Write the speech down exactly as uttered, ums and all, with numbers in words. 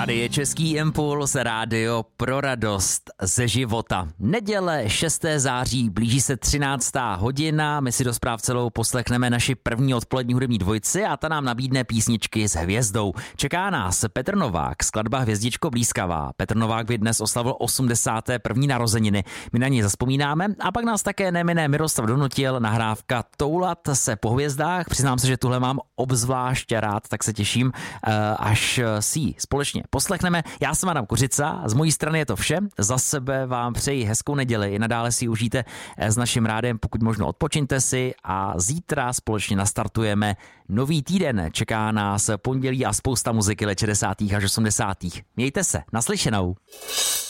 Tady je Český impuls, rádio pro radost ze života. Neděle šestého září, blíží se třináctá hodina, my si do zpráv celou poslechneme naši první odpolední hudební dvojici a ta nám nabídne písničky s hvězdou. Čeká nás Petr Novák, skladba Hvězdičko blízkavá. Petr Novák by dnes oslavil osmdesáté první narozeniny. My na něj zazpomínáme a pak nás také nemine Miroslav Donutil, nahrávka Toulat se po hvězdách. Přiznám se, že tuhle mám obzvlášť rád, tak se těším, až si ji společně poslechneme. Já jsem Adam Kořica, z mojí strany je to vše. Za sebe vám přeji hezkou neděli. I nadále si užijte s naším rádiem, pokud možno odpočiňte si a zítra společně nastartujeme nový týden. Čeká nás pondělí a spousta muziky let šedesátých až osmdesátých Mějte se, naslyšenou.